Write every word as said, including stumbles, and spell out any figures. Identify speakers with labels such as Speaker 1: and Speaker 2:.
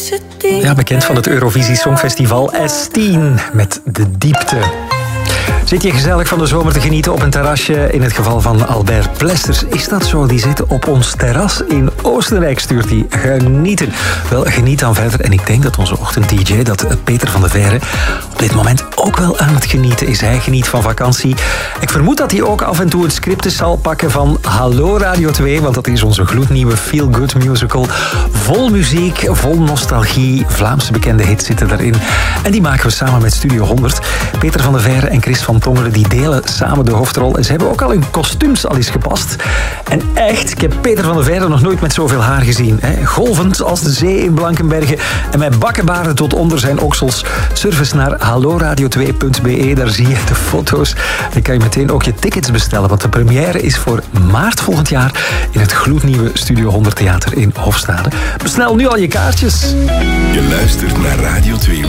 Speaker 1: Ja, bekend van het Eurovisie Songfestival S tien met De Diepte. Zit je gezellig van de zomer te genieten op een terrasje? In het geval van Albert Plesters is dat zo. Die zit op ons terras in Oostenrijk, stuurt hij. Genieten. Wel, geniet dan verder. En ik denk dat onze ochtend-D J, dat Peter van de Veire, op dit moment ook wel aan het genieten is. Hij geniet van vakantie. Ik vermoed dat hij ook af en toe het script zal pakken van Hallo Radio twee, want dat is onze gloednieuwe feel-good musical. Vol muziek, vol nostalgie. Vlaamse bekende hits zitten daarin. En die maken we samen met Studio honderd. Peter van de Veire en Chris van Tongeren, die delen samen de hoofdrol. En ze hebben ook al hun kostuums al eens gepast. En echt, ik heb Peter van de Veire nog nooit met zoveel haar gezien. Hè. Golvend als de zee in Blankenberge. En met bakkenbaarden tot onder zijn oksels. Surf eens naar hallo radio twee punt b e. Daar zie je de foto's. Dan kan je meteen ook je tickets bestellen. Want de première is voor maart volgend jaar in het gloednieuwe Studio honderd Theater in Hofstade. Bestel nu al je kaartjes.
Speaker 2: Je luistert naar Radio twee.